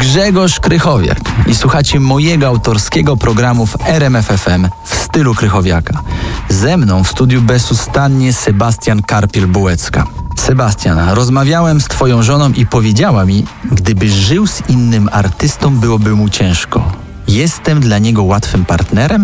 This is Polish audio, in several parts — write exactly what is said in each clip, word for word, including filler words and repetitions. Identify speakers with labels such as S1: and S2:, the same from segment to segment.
S1: Grzegorz Krychowiak i słuchacie mojego autorskiego programu w R M F F M w stylu Krychowiaka. Ze mną w studiu bezustannie Sebastian Karpiel-Bułecka. Sebastian, rozmawiałem z twoją żoną i powiedziała mi, gdybyś żył z innym artystą, byłoby mu ciężko. Jestem dla niego łatwym partnerem?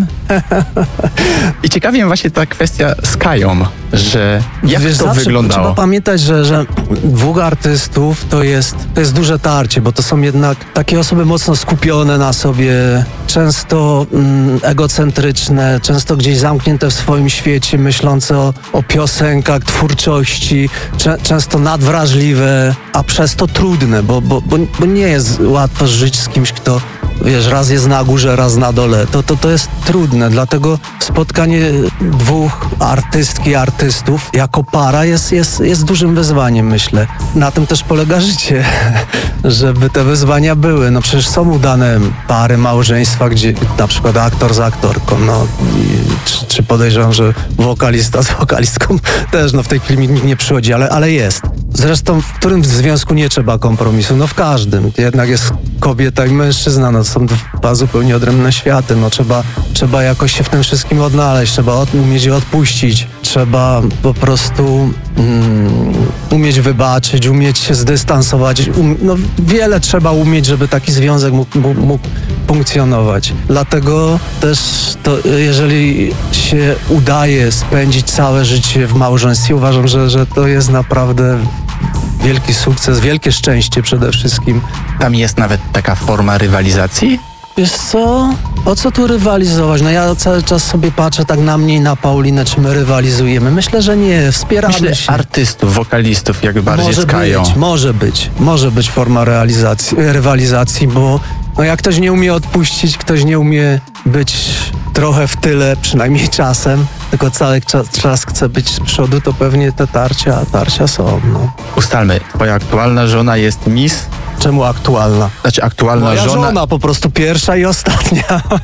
S2: I ciekawi mnie właśnie ta kwestia z Kają, że jak
S3: Wiesz,
S2: to
S3: zawsze
S2: wyglądało?
S3: Trzeba pamiętać, że, że dwóch artystów to jest, to jest duże tarcie, bo to są jednak takie osoby mocno skupione na sobie, często mm, egocentryczne, często gdzieś zamknięte w swoim świecie, myślące o, o piosenkach, twórczości, cze, często nadwrażliwe, a przez to trudne, bo, bo, bo, bo nie jest łatwo żyć z kimś, kto, wiesz, raz jest na górze, raz na dole. To, to, to jest trudne, dlatego spotkanie dwóch artystki, artystów jako para jest, jest, jest dużym wyzwaniem, myślę. Na tym też polega życie, żeby te wyzwania były. No przecież są udane pary, małżeństwa, gdzie na przykład aktor z aktorką, no i, czy, czy podejrzewam, że wokalista z wokalistką też, no w tej chwili nikt nie przychodzi, ale, ale jest. Zresztą w którym związku nie trzeba kompromisu? No w każdym. Jednak jest kobieta i mężczyzna, no to są dwa zupełnie odrębne światy, no trzeba, trzeba jakoś się w tym wszystkim odnaleźć, trzeba od, umieć je odpuścić, trzeba po prostu mm, umieć wybaczyć, umieć się zdystansować, um, no wiele trzeba umieć, żeby taki związek mógł, mógł, mógł funkcjonować. Dlatego też to, jeżeli się udaje spędzić całe życie w małżeństwie, uważam, że, że to jest naprawdę wielki sukces, wielkie szczęście przede wszystkim.
S2: Tam jest nawet taka forma rywalizacji?
S3: Wiesz co? O co tu rywalizować? No ja cały czas sobie patrzę tak na mnie i na Paulinę, czy my rywalizujemy. Myślę, że nie, wspieramy
S2: Myślę,
S3: się.
S2: artystów, wokalistów jakby bardziej
S3: może
S2: z Kają.
S3: być, może być, może być forma realizacji, rywalizacji, bo no jak ktoś nie umie odpuścić, ktoś nie umie być trochę w tyle, przynajmniej czasem, tylko cały czas, czas chce być z przodu, to pewnie te tarcia, tarcia są. No.
S2: Ustalmy, twoja aktualna żona jest Miss?
S3: Czemu aktualna?
S2: Znaczy aktualna
S3: Moja
S2: żona...
S3: żona po prostu pierwsza i ostatnia.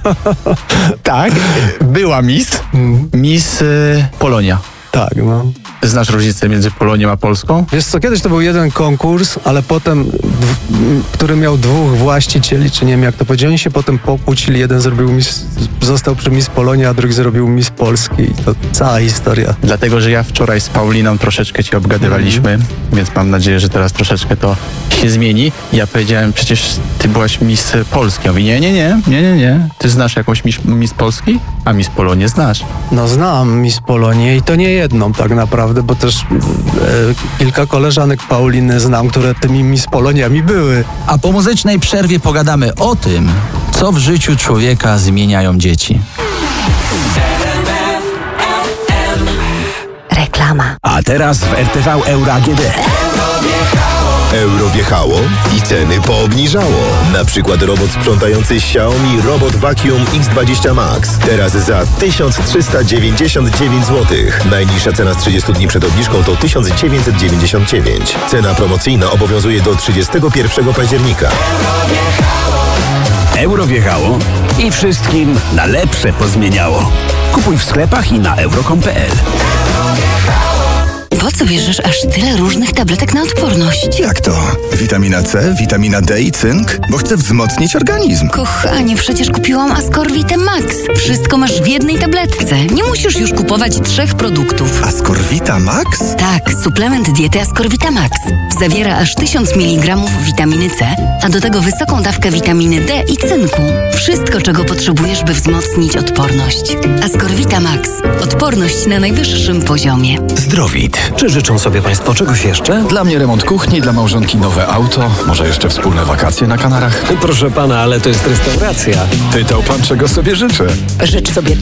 S2: Tak, była Miss. Miss y, Polonia.
S3: Tak, no.
S2: Znasz różnicę między Polonią a Polską?
S3: Wiesz co, kiedyś to był jeden konkurs, ale potem, dw, który miał dwóch właścicieli, czy nie wiem jak to powiedzieć, oni się potem pokłócili, jeden zrobił Miss, został przy Miss Polonia, a drugi zrobił Miss Polski i to cała historia.
S2: Dlatego, że ja wczoraj z Pauliną troszeczkę cię obgadywaliśmy, mm. więc mam nadzieję, że teraz troszeczkę to się zmieni. Ja powiedziałem, przecież ty byłaś Miss Polski. Ja mówię, nie, nie, nie, nie, nie, nie. Ty znasz jakąś Miss, Miss Polski? A Miss Polonię znasz.
S3: No znam Miss Polonię i to nie jedną tak naprawdę, bo też e, kilka koleżanek Pauliny znam, które tymi Miss Poloniami były.
S1: A po muzycznej przerwie pogadamy o tym, co w życiu człowieka zmieniają dzieci.
S4: Reklama.
S5: A teraz w R T V Euro A G D.
S6: Euro wjechało i ceny poobniżało. Na przykład robot sprzątający Xiaomi Robot Vacuum X dwadzieścia Max. Teraz za tysiąc trzysta dziewięćdziesiąt dziewięć złotych. Najniższa cena z trzydziestu dni przed obniżką to tysiąc dziewięćset dziewięćdziesiąt dziewięć. Cena promocyjna obowiązuje do trzydziestego pierwszego października.
S5: Euro wjechało i wszystkim na lepsze pozmieniało. Kupuj w sklepach i na euro kropka com kropka p l.
S4: Po co bierzesz aż tyle różnych tabletek na odporność?
S7: Jak to? Witamina C, witamina D i cynk? Bo chcę wzmocnić organizm.
S4: Kochanie, przecież kupiłam Ascorvitę Max. Wszystko masz w jednej tabletce. Nie musisz już kupować trzech produktów.
S7: Ascorvita Max?
S4: Tak, suplement diety Ascorvita Max. Zawiera aż tysiąc miligramów witaminy C, a do tego wysoką dawkę witaminy D i cynku. Wszystko, czego potrzebujesz, by wzmocnić odporność. Ascorvita Max. Odporność na najwyższym poziomie.
S5: Zdrowit. Czy życzą sobie Państwo czegoś jeszcze?
S8: Dla mnie remont kuchni, dla małżonki nowe auto, może jeszcze wspólne wakacje na Kanarach.
S5: Proszę Pana, ale to jest restauracja.
S8: Pytał Pan, czego sobie życzę.
S9: Życz sobie